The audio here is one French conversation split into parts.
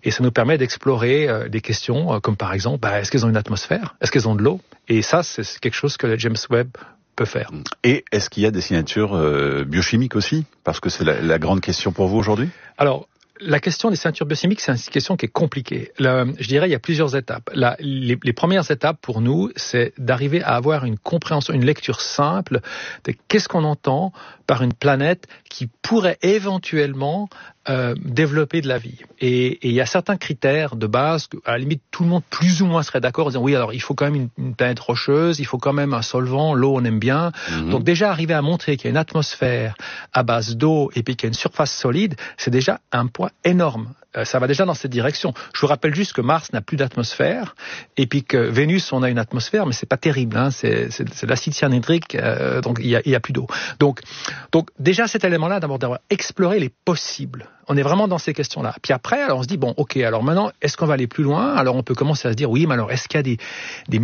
Et ça nous permet d'explorer des questions comme par exemple, est-ce qu'elles ont une atmosphère? Est-ce qu'elles ont de l'eau? Et ça, c'est quelque chose que le James Webb peut faire. Et est-ce qu'il y a des signatures biochimiques aussi? Parce que c'est la grande question pour vous aujourd'hui. Alors, la question des signatures biochimiques, c'est une question qui est compliquée. Je dirais, il y a plusieurs étapes. Les premières étapes pour nous, c'est d'arriver à avoir une compréhension, une lecture simple de qu'est-ce qu'on entend par une planète qui pourrait éventuellement développer de la vie. Et il y a certains critères de base que, à la limite, tout le monde plus ou moins serait d'accord en disant oui, alors il faut quand même une planète rocheuse, il faut quand même un solvant, l'eau on aime bien. Donc déjà arriver à montrer qu'il y a une atmosphère à base d'eau et puis qu'il y a une surface solide, c'est déjà un point énorme. Ça va déjà dans cette direction. Je vous rappelle juste que Mars n'a plus d'atmosphère et puis que Vénus, on a une atmosphère, mais c'est pas terrible. C'est de l'acide cyanhydrique, donc il y a plus d'eau. Donc déjà cet élément-là, d'abord d'avoir exploré les possibles. On est vraiment dans ces questions-là. Puis après, alors on se dit bon, ok, alors maintenant, est-ce qu'on va aller plus loin? Alors on peut commencer à se dire oui, mais alors est-ce qu'il y a des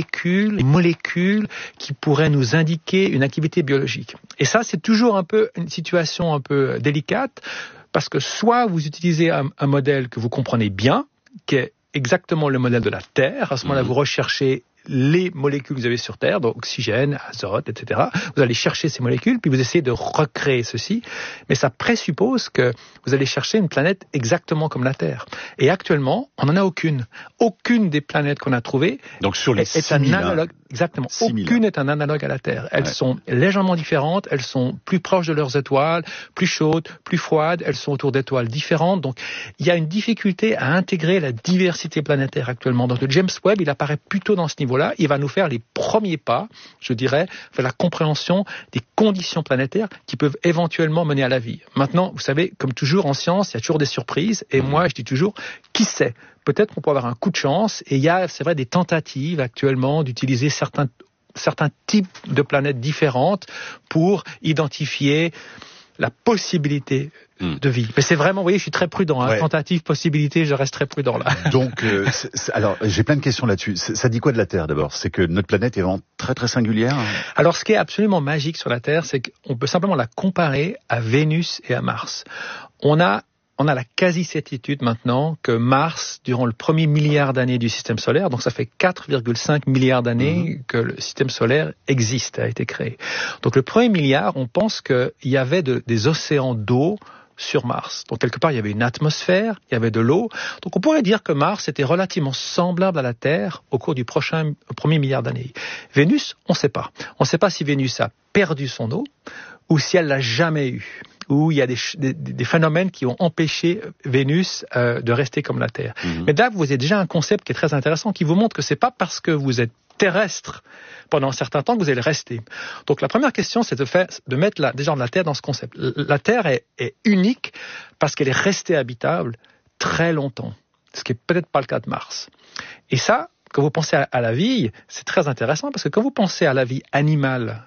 molécules qui pourraient nous indiquer une activité biologique? Et ça, c'est toujours un peu une situation un peu délicate. Parce que soit vous utilisez un modèle que vous comprenez bien, qui est exactement le modèle de la Terre. À ce moment-là, vous recherchez les molécules que vous avez sur Terre, donc oxygène, azote, etc. Vous allez chercher ces molécules, puis vous essayez de recréer ceci. Mais ça présuppose que vous allez chercher une planète exactement comme la Terre. Et actuellement, on n'en a aucune. Aucune des planètes qu'on a trouvées donc sur les est un analogue. Exactement. Aucune est un analogue à la Terre. Elles sont légèrement différentes, elles sont plus proches de leurs étoiles, plus chaudes, plus froides, elles sont autour d'étoiles différentes. Donc, il y a une difficulté à intégrer la diversité planétaire actuellement. Donc, le James Webb, il apparaît plutôt dans ce niveau-là. Il va nous faire les premiers pas, je dirais, vers la compréhension des conditions planétaires qui peuvent éventuellement mener à la vie. Maintenant, vous savez, comme toujours en science, il y a toujours des surprises. Et moi, je dis toujours, qui sait? Peut-être qu'on peut avoir un coup de chance. Et il y a, c'est vrai, des tentatives actuellement d'utiliser certains types de planètes différentes pour identifier la possibilité de vie. Mais c'est vraiment, vous voyez, je suis très prudent. Tentative, possibilité, je reste très prudent là. Donc, alors, j'ai plein de questions là-dessus. Ça dit quoi de la Terre d'abord? C'est que notre planète est vraiment très très singulière. Alors, ce qui est absolument magique sur la Terre, c'est qu'on peut simplement la comparer à Vénus et à Mars. On a la quasi-certitude maintenant que Mars, durant le premier milliard d'années du système solaire, donc ça fait 4,5 milliards d'années que le système solaire existe, a été créé. Donc le premier milliard, on pense qu'il y avait des océans d'eau sur Mars. Donc quelque part, il y avait une atmosphère, il y avait de l'eau. Donc on pourrait dire que Mars était relativement semblable à la Terre au cours du premier milliard d'années. Vénus, on ne sait pas. On ne sait pas si Vénus a perdu son eau ou si elle l'a jamais eue, où il y a des phénomènes qui ont empêché Vénus de rester comme la Terre. Mais là, vous avez déjà un concept qui est très intéressant, qui vous montre que c'est pas parce que vous êtes terrestre pendant un certain temps que vous allez rester. Donc la première question, c'est de mettre déjà la Terre dans ce concept. La Terre est unique parce qu'elle est restée habitable très longtemps, ce qui est peut-être pas le cas de Mars. Et ça, quand vous pensez à la vie, c'est très intéressant parce que quand vous pensez à la vie animale,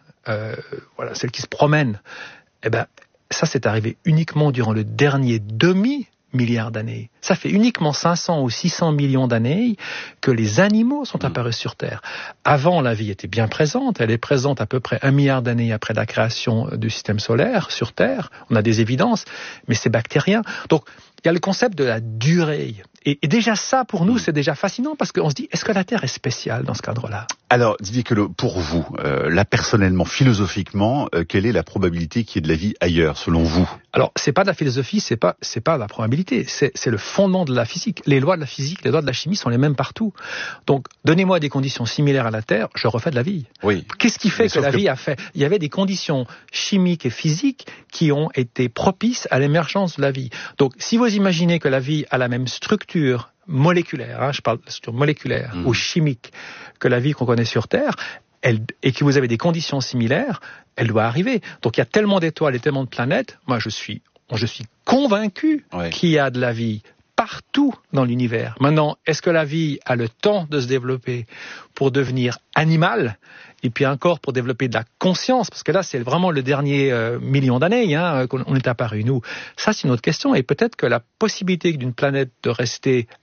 celle qui se promène, ça, c'est arrivé uniquement durant le dernier demi-milliard d'années. Ça fait uniquement 500 ou 600 millions d'années que les animaux sont apparus sur Terre. Avant, la vie était bien présente. Elle est présente à peu près 1 milliard d'années après la création du système solaire sur Terre. On a des évidences, mais c'est bactérien. Donc, il y a le concept de la durée. Et déjà ça, pour nous, c'est déjà fascinant parce qu'on se dit, est-ce que la Terre est spéciale dans ce cadre-là? Alors, Didier Queloz, pour vous, là personnellement, philosophiquement, quelle est la probabilité qu'il y ait de la vie ailleurs, selon vous? Alors, c'est pas de la philosophie, c'est pas la probabilité, c'est le fondement de la physique. Les lois de la physique, les lois de la chimie sont les mêmes partout. Donc, donnez-moi des conditions similaires à la Terre, je refais de la vie. Oui. Qu'est-ce qui fait que la vie a fait? Il y avait des conditions chimiques et physiques qui ont été propices à l'émergence de la vie. Donc, si vous imaginez que la vie a la même structure moléculaire, je parle de structure moléculaire ou chimique que la vie qu'on connaît sur Terre, et que vous avez des conditions similaires, elle doit arriver. Donc il y a tellement d'étoiles et tellement de planètes, moi je suis convaincu qu'il y a de la vie partout dans l'univers. Maintenant, est-ce que la vie a le temps de se développer pour devenir animale, et puis encore pour développer de la conscience, parce que là c'est vraiment le dernier million d'années qu'on est apparu nous. Ça c'est une autre question, et peut-être que la possibilité d'une planète de rester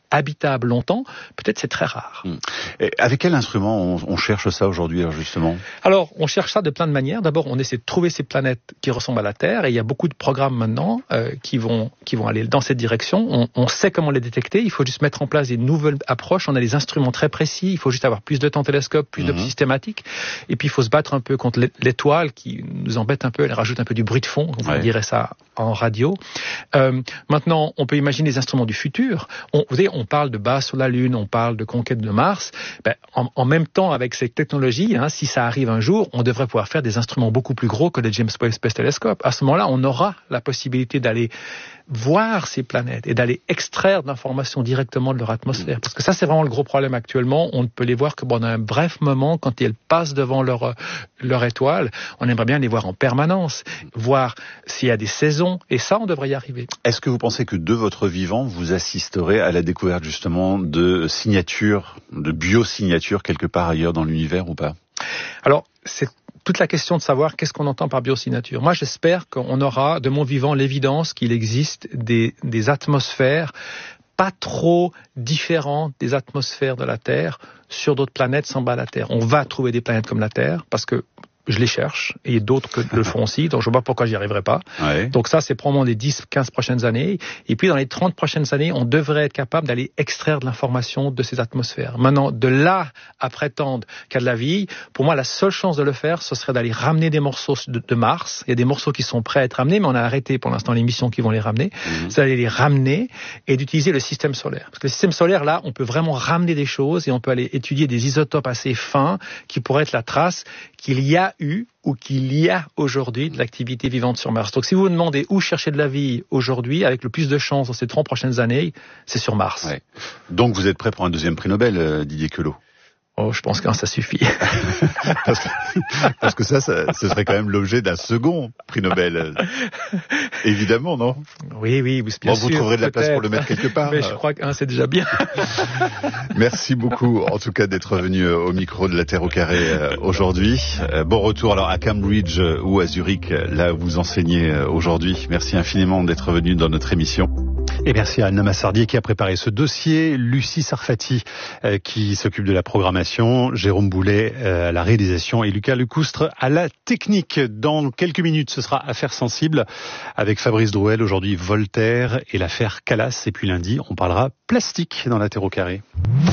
habitable longtemps, peut-être c'est très rare. Et avec quel instrument on cherche ça aujourd'hui, alors justement? Alors, on cherche ça de plein de manières. D'abord, on essaie de trouver ces planètes qui ressemblent à la Terre, et il y a beaucoup de programmes maintenant qui vont aller dans cette direction. On sait comment les détecter, il faut juste mettre en place des nouvelles approches. On a des instruments très précis, il faut juste avoir plus de temps télescope, plus de systématique, et puis il faut se battre un peu contre l'étoile qui nous embête un peu, elle rajoute un peu du bruit de fond, on dirait ça en radio. Maintenant, on peut imaginer des instruments du futur. Vous voyez, on parle de base sur la Lune, on parle de conquête de Mars. En même temps, avec ces technologies, si ça arrive un jour, on devrait pouvoir faire des instruments beaucoup plus gros que le James Webb Space Telescope. À ce moment-là, on aura la possibilité d'aller voir ces planètes et d'aller extraire de l'information directement de leur atmosphère. Parce que ça, c'est vraiment le gros problème actuellement. On ne peut les voir que pendant un bref moment, quand elles passent devant leur étoile. On aimerait bien les voir en permanence, voir s'il y a des saisons, et ça, on devrait y arriver. Est-ce que vous pensez que de votre vivant, vous assisterez à la découverte justement de signatures, de biosignatures quelque part ailleurs dans l'univers ou pas? Alors, c'est toute la question de savoir qu'est-ce qu'on entend par biosignature. Moi, j'espère qu'on aura de mon vivant l'évidence qu'il existe des atmosphères pas trop différentes des atmosphères de la Terre sur d'autres planètes sans bas de la Terre. On va trouver des planètes comme la Terre parce que je les cherche, et d'autres que le font aussi, donc je ne vois pas pourquoi j'y arriverai pas. Ouais. Donc ça, c'est probablement les 10-15 prochaines années. Et puis dans les 30 prochaines années, on devrait être capable d'aller extraire de l'information de ces atmosphères. Maintenant, de là à prétendre qu'il y a de la vie, pour moi, la seule chance de le faire, ce serait d'aller ramener des morceaux de Mars. Il y a des morceaux qui sont prêts à être ramenés, mais on a arrêté pour l'instant les missions qui vont les ramener. C'est d'aller les ramener et d'utiliser le système solaire. Parce que le système solaire, là, on peut vraiment ramener des choses et on peut aller étudier des isotopes assez fins qui pourraient être la trace qu'il y a eu ou qu'il y a aujourd'hui de l'activité vivante sur Mars. Donc si vous vous demandez où chercher de la vie aujourd'hui, avec le plus de chances dans ces 30 prochaines années, c'est sur Mars. Ouais. Donc vous êtes prêt pour un deuxième prix Nobel, Didier Queloz? Oh, je pense que ça suffit. parce que ça, ce serait quand même l'objet d'un second prix Nobel. Évidemment, non? Oui, bien sûr. Vous trouverez de la place pour le mettre quelque part. Mais je crois que c'est déjà bien. Merci beaucoup, en tout cas, d'être venu au micro de la Terre au carré aujourd'hui. Bon retour alors à Cambridge ou à Zurich, là où vous enseignez aujourd'hui. Merci infiniment d'être venu dans notre émission. Et merci à Anna Massardier qui a préparé ce dossier, Lucie Sarfati qui s'occupe de la programmation, Jérôme Boulet à la réalisation et Lucas Lecoustre à la technique. Dans quelques minutes, ce sera Affaires sensibles avec Fabrice Drouel. Aujourd'hui, Voltaire et l'affaire Calas. Et puis lundi, on parlera plastique dans la Terre au carré.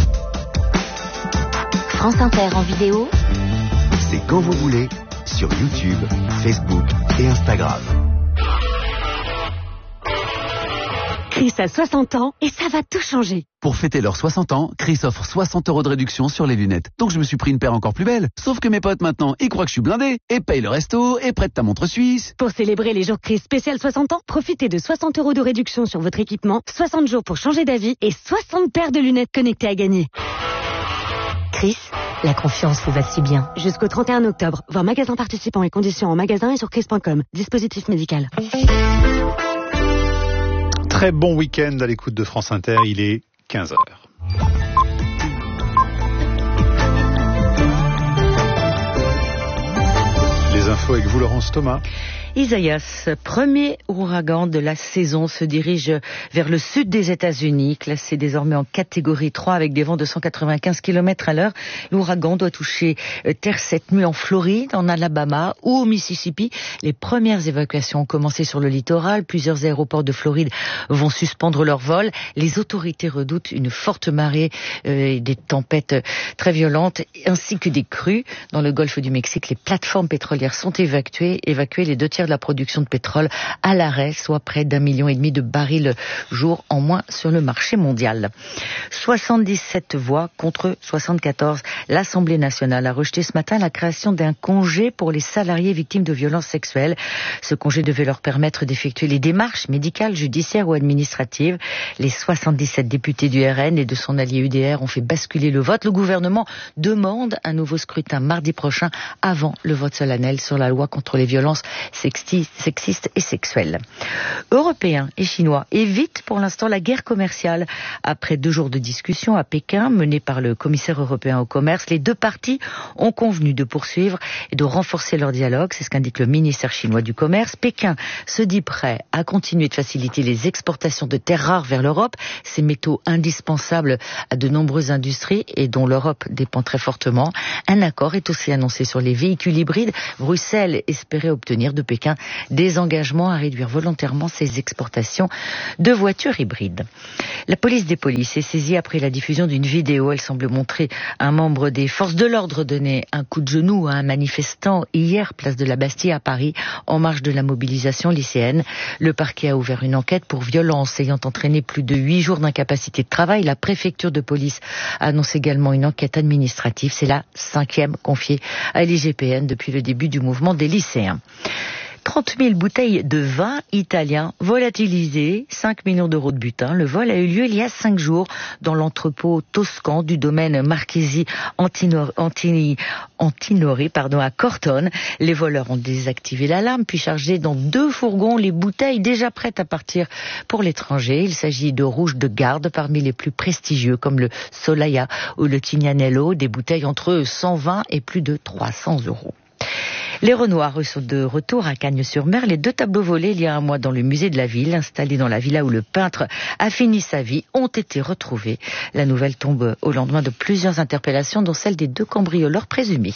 France Inter en vidéo. C'est quand vous voulez sur YouTube, Facebook et Instagram. Chris a 60 ans et ça va tout changer. Pour fêter leurs 60 ans, Chris offre 60 € de réduction sur les lunettes. Donc je me suis pris une paire encore plus belle. Sauf que mes potes maintenant, ils croient que je suis blindé et payent le resto et prêtent ta montre suisse. Pour célébrer les jours Chris spécial 60 ans, profitez de 60 € de réduction sur votre équipement, 60 jours pour changer d'avis et 60 paires de lunettes connectées à gagner. Chris, la confiance vous va si bien. Jusqu'au 31 octobre, voir magasin participants et conditions en magasin et sur chris.com. Dispositif médical. Très bon week-end à l'écoute de France Inter, il est 15h. Les infos avec vous, Laurence Thomas. Isaias, premier ouragan de la saison, se dirige vers le sud des États-Unis, classé désormais en catégorie 3 avec des vents de 195 km à l'heure. L'ouragan doit toucher terre cette nuit en Floride, en Alabama ou au Mississippi. Les premières évacuations ont commencé sur le littoral. Plusieurs aéroports de Floride vont suspendre leur vol. Les autorités redoutent une forte marée et des tempêtes très violentes ainsi que des crues. Dans le golfe du Mexique, les plateformes pétrolières sont évacuées. Les 2 tiers de la production de pétrole à l'arrêt, soit près d'1,5 million de barils jour en moins sur le marché mondial. 77 voix contre 74. L'Assemblée nationale a rejeté ce matin la création d'un congé pour les salariés victimes de violences sexuelles. Ce congé devait leur permettre d'effectuer les démarches médicales, judiciaires ou administratives. Les 77 députés du RN et de son allié UDR ont fait basculer le vote. Le gouvernement demande un nouveau scrutin mardi prochain avant le vote solennel sur la loi contre les violences sexuelles sexistes et sexuels. Européens et Chinois évitent pour l'instant la guerre commerciale. Après 2 jours de discussion à Pékin, menée par le commissaire européen au commerce, les 2 parties ont convenu de poursuivre et de renforcer leur dialogue. C'est ce qu'indique le ministère chinois du commerce. Pékin se dit prêt à continuer de faciliter les exportations de terres rares vers l'Europe, ces métaux indispensables à de nombreuses industries et dont l'Europe dépend très fortement. Un accord est aussi annoncé sur les véhicules hybrides. Bruxelles espérait obtenir de Pékin des engagements à réduire volontairement ses exportations de voitures hybrides. La police des polices est saisie après la diffusion d'une vidéo. Elle semble montrer un membre des forces de l'ordre donner un coup de genou à un manifestant hier, place de la Bastille à Paris, en marge de la mobilisation lycéenne. Le parquet a ouvert une enquête pour violence ayant entraîné plus de 8 jours d'incapacité de travail. La préfecture de police annonce également une enquête administrative. C'est la 5e confiée à l'IGPN depuis le début du mouvement des lycéens. 30 000 bouteilles de vin italien volatilisées, 5 millions d'euros de butin. Le vol a eu lieu il y a 5 jours dans l'entrepôt toscan du domaine Marchesi Antinori à Cortone. Les voleurs ont désactivé l'alarme puis chargé dans 2 fourgons les bouteilles déjà prêtes à partir pour l'étranger. Il s'agit de rouges de garde parmi les plus prestigieux comme le Solaia ou le Tignanello, des bouteilles entre 120 et plus de 300 euros. Les Renoirs sont de retour à Cagnes-sur-Mer. Les 2 tableaux volés il y a un mois dans le musée de la ville, installés dans la villa où le peintre a fini sa vie, ont été retrouvés. La nouvelle tombe au lendemain de plusieurs interpellations, dont celle des 2 cambrioleurs présumés.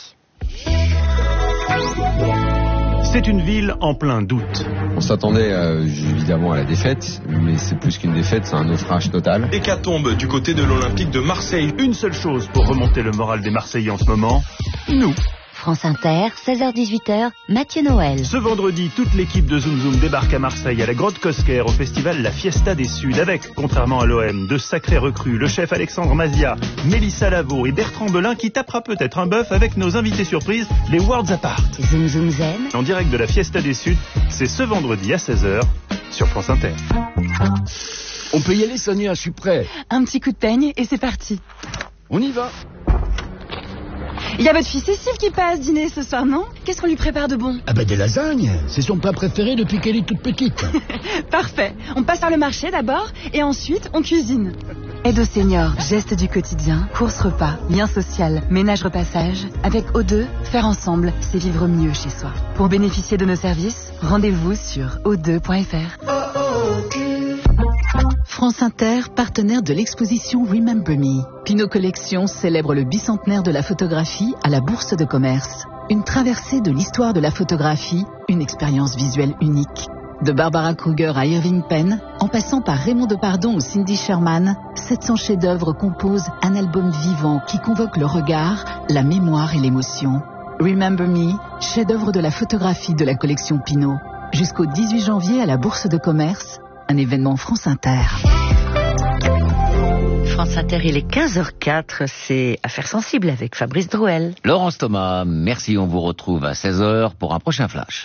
C'est une ville en plein doute. On s'attendait évidemment à la défaite, mais c'est plus qu'une défaite, c'est un naufrage total. Hécatombe du côté de l'Olympique de Marseille. Une seule chose pour remonter le moral des Marseillais en ce moment, nous. France Inter, 16h-18h, Mathieu Noël. Ce vendredi, toute l'équipe de Zoom Zoom débarque à Marseille, à la Grotte Cosquer, au festival La Fiesta des Suds, avec, contrairement à l'OM, de sacrés recrues, le chef Alexandre Mazia, Mélissa Lavo et Bertrand Belin, qui tapera peut-être un bœuf avec nos invités surprises, les Worlds Apart. Zoom Zoom Zen. En direct de la Fiesta des Suds, c'est ce vendredi à 16h, sur France Inter. On peut y aller, Sonia, je suis prêt. Un petit coup de peigne et c'est parti. On y va. Il y a votre fille Cécile qui passe dîner ce soir, non? Qu'est-ce qu'on lui prépare de bon? Ah bah des lasagnes, c'est son plat préféré depuis qu'elle est toute petite. Parfait, on passe par le marché d'abord et ensuite on cuisine. Aide aux seniors, gestes du quotidien, courses repas, lien social, ménage repassage. Avec O2, faire ensemble, c'est vivre mieux chez soi. Pour bénéficier de nos services, rendez-vous sur o2.fr. France Inter, partenaire de l'exposition Remember Me. Pinot Collection célèbre le bicentenaire de la photographie à la Bourse de Commerce. Une traversée de l'histoire de la photographie, une expérience visuelle unique. De Barbara Kruger à Irving Penn, en passant par Raymond Depardon ou Cindy Sherman, 700 chefs-d'œuvre composent un album vivant qui convoque le regard, la mémoire et l'émotion. Remember Me, chef-d'œuvre de la photographie de la collection Pinot. Jusqu'au 18 janvier à la Bourse de Commerce, un événement France Inter. France Inter, il est 15h04, c'est Affaires sensibles avec Fabrice Drouel. Laurence Thomas, merci, on vous retrouve à 16h pour un prochain flash.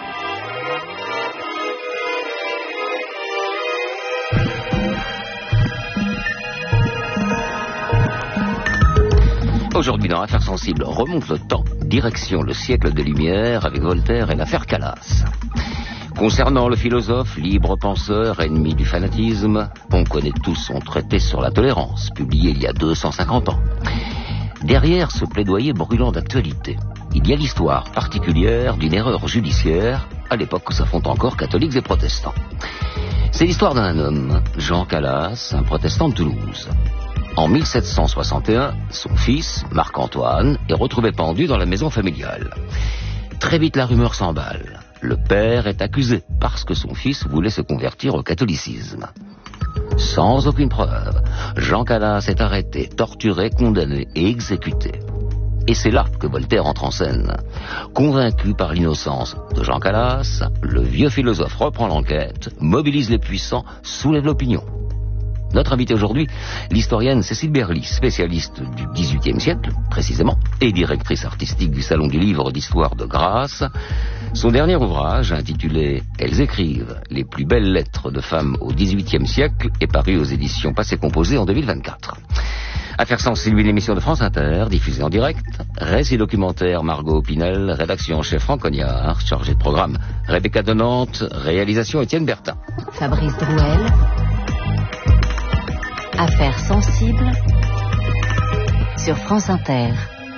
Aujourd'hui dans Affaires sensibles, remonte le temps, direction le siècle des Lumières avec Voltaire et l'affaire Calas. Concernant le philosophe, libre penseur, ennemi du fanatisme, on connaît tous son traité sur la tolérance, publié il y a 250 ans. Derrière ce plaidoyer brûlant d'actualité, il y a l'histoire particulière d'une erreur judiciaire, à l'époque où s'affrontent encore catholiques et protestants. C'est l'histoire d'un homme, Jean Calas, un protestant de Toulouse. En 1761, son fils, Marc-Antoine, est retrouvé pendu dans la maison familiale. Très vite, la rumeur s'emballe. Le père est accusé parce que son fils voulait se convertir au catholicisme. Sans aucune preuve, Jean Calas est arrêté, torturé, condamné et exécuté. Et c'est là que Voltaire entre en scène. Convaincu par l'innocence de Jean Calas, le vieux philosophe reprend l'enquête, mobilise les puissants, soulève l'opinion. Notre invitée aujourd'hui, l'historienne Cécile Berly, spécialiste du XVIIIe siècle, précisément, et directrice artistique du Salon du Livre d'Histoire de Grasse. Son dernier ouvrage, intitulé « Elles écrivent les plus belles lettres de femmes au XVIIIe siècle », est paru aux éditions Passé Composé en 2024. Affaires sensibles, une émission de France Inter, diffusée en direct. Récit documentaire, Margot Pinel. Rédaction en chef, Franck Cognard. Chargé de programme, Rebecca de Nantes. Réalisation, Étienne Bertin. Fabrice Drouel. Affaires sensibles sur France Inter.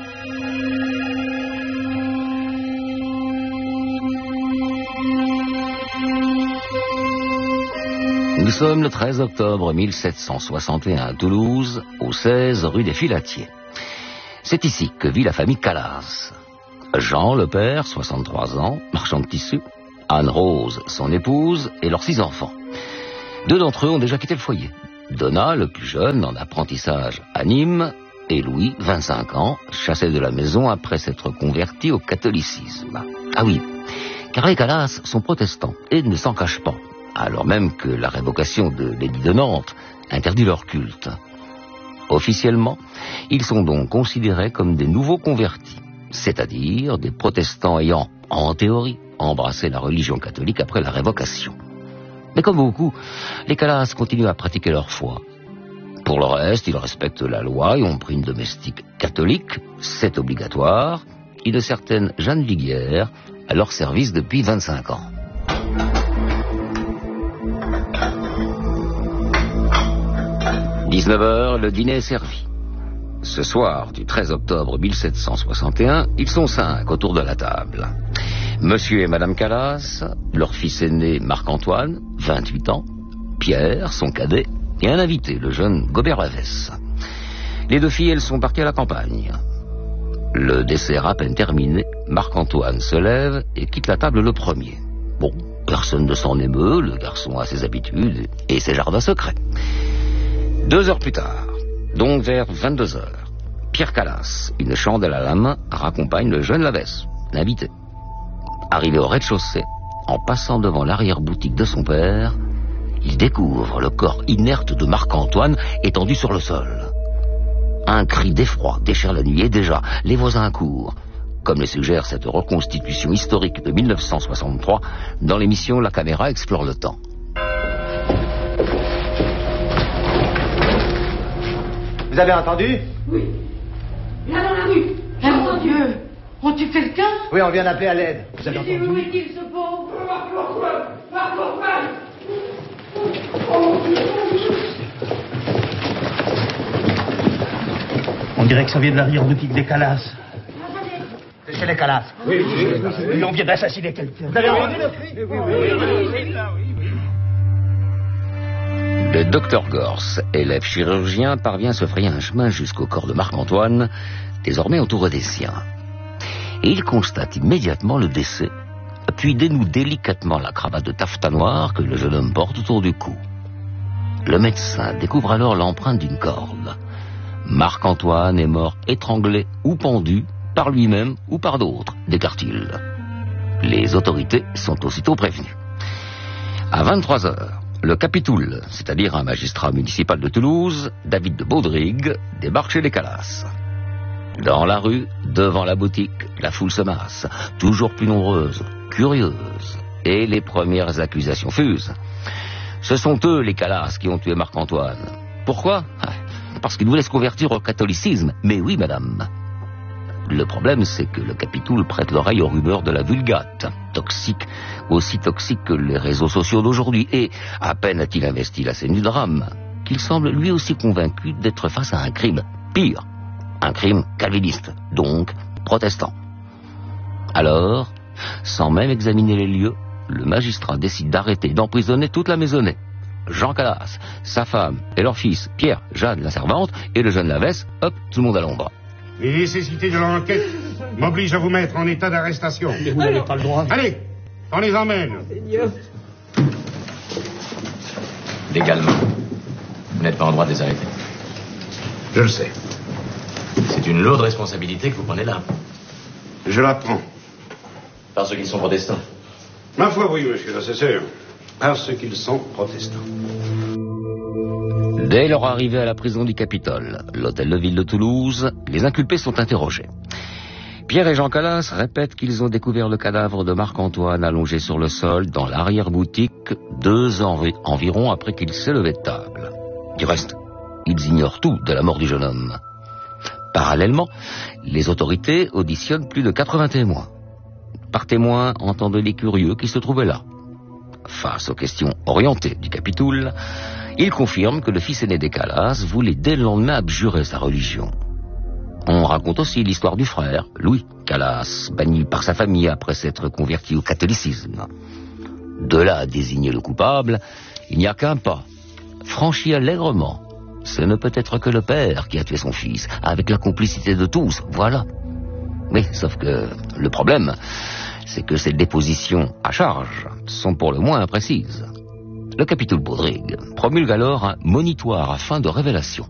Nous sommes le 13 octobre 1761 à Toulouse, au 16 rue des Filatiers. C'est ici que vit la famille Calas. Jean, le père, 63 ans, marchand de tissus. Anne-Rose, son épouse, et leurs 6 enfants. 2 d'entre eux ont déjà quitté le foyer. Donna, le plus jeune, en apprentissage à Nîmes, et Louis, 25 ans, chassé de la maison après s'être converti au catholicisme. Ah oui, car les Calas sont protestants et ne s'en cachent pas, alors même que la révocation de l'édit de Nantes interdit leur culte. Officiellement, ils sont donc considérés comme des nouveaux convertis, c'est-à-dire des protestants ayant, en théorie, embrassé la religion catholique après la révocation. Mais comme beaucoup, les Calas continuent à pratiquer leur foi. Pour le reste, ils respectent la loi et ont pris une domestique catholique, c'est obligatoire, et de certaines Jeanne Viguière à leur service depuis 25 ans. « 19h, le dîner est servi. Ce soir du 13 octobre 1761, ils sont 5 autour de la table. Monsieur et Madame Calas, leur fils aîné Marc-Antoine, 28 ans, Pierre, son cadet, et un invité, le jeune Gobert Lavesse. Les 2 filles, elles sont parties à la campagne. Le dessert à peine terminé, Marc-Antoine se lève et quitte la table le premier. Bon, personne ne s'en émeut, le garçon a ses habitudes et ses jardins secrets. 2 heures plus tard, donc vers 22 heures, Pierre Calas, une chandelle à la main, raccompagne le jeune Lavesse, l'invité. Arrivé au rez-de-chaussée, en passant devant l'arrière-boutique de son père, il découvre le corps inerte de Marc-Antoine étendu sur le sol. Un cri d'effroi déchire la nuit et déjà, les voisins accourent, comme le suggère cette reconstitution historique de 1963 dans l'émission La caméra explore le temps. Vous avez entendu? Oui. Là dans la rue. Là, mon Dieu. On tue quelqu'un? Oui, on vient d'appeler à l'aide. Vous avez entendu? Où est-il, ce pauvre? Marc-Antoine. On dirait que ça vient de l'arrière-boutique des Calas. C'est chez les Calas. Oui, on vient d'assassiner quelqu'un. Vous avez entendu le cri? Oui. Le docteur Gors, élève chirurgien, parvient à se frayer un chemin jusqu'au corps de Marc-Antoine, désormais entouré des siens. Et il constate immédiatement le décès, puis dénoue délicatement la cravate de taffetas noir que le jeune homme porte autour du cou. Le médecin découvre alors l'empreinte d'une corde. Marc-Antoine est mort étranglé ou pendu, par lui-même ou par d'autres, déclare-t-il. Les autorités sont aussitôt prévenues. À 23 heures, le capitoul, c'est-à-dire un magistrat municipal de Toulouse, David de Baudrigue, débarque chez les Calas. Dans la rue, devant la boutique, la foule se masse, toujours plus nombreuse, curieuse, et les premières accusations fusent. Ce sont eux, les Calas, qui ont tué Marc-Antoine. Pourquoi? Parce qu'ils voulaient se convertir au catholicisme. Mais oui, madame. Le problème, c'est que le capitoul prête l'oreille aux rumeurs de la vulgate, toxique, aussi toxique que les réseaux sociaux d'aujourd'hui, et à peine a-t-il investi la scène du drame, qu'il semble lui aussi convaincu d'être face à un crime pire, un crime calviniste, donc protestant. Alors, sans même examiner les lieux, le magistrat décide d'arrêter et d'emprisonner toute la maisonnée. Jean Calas, sa femme et leur fils, Pierre, Jeanne, la servante, et le jeune Lavesse, hop, tout le monde à l'ombre. Les nécessités de l'enquête m'obligent à vous mettre en état d'arrestation. Vous n'avez pas le droit. Allez, on les emmène. Légalement, vous n'êtes pas en droit de les arrêter. Je le sais. C'est une lourde responsabilité que vous prenez là. Je la prends. Parce qu'ils sont protestants. Ma foi, oui, monsieur l'assesseur. Parce qu'ils sont protestants. Dès leur arrivée à la prison du Capitole, l'hôtel de ville de Toulouse, les inculpés sont interrogés. Pierre et Jean Calas répètent qu'ils ont découvert le cadavre de Marc-Antoine allongé sur le sol dans l'arrière-boutique 2 ans environ après qu'il s'est levé de table. Du reste, Ils ignorent tout de la mort du jeune homme. Parallèlement, les autorités auditionnent plus de 80 témoins. Par témoins, entendent les curieux qui se trouvaient là. Face aux questions orientées du Capitoul, ils confirment que le fils aîné des Calas voulait dès le lendemain abjurer sa religion. On raconte aussi l'histoire du frère, Louis Calas, banni par sa famille après s'être converti au catholicisme. De là à désigner le coupable, il n'y a qu'un pas, franchi allègrement. Ce ne peut être que le père qui a tué son fils, avec la complicité de tous, voilà. Mais sauf que le problème, c'est que ces dépositions à charge sont pour le moins imprécises. Le Capitoul Baudrigue promulgue alors un monitoire à fin de révélation.